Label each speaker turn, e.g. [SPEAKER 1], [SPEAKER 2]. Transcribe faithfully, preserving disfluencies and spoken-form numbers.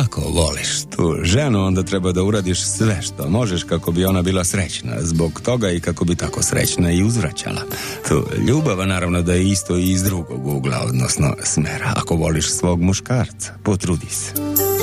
[SPEAKER 1] Ako voliš tu ženu, onda treba da uradiš sve što možeš kako bi ona bila srećna zbog toga i kako bi tako srećna i uzvraćala. Tu ljubav, naravno da je isto i iz drugog ugla, odnosno smera. Ako voliš svog muškarca, potrudi se.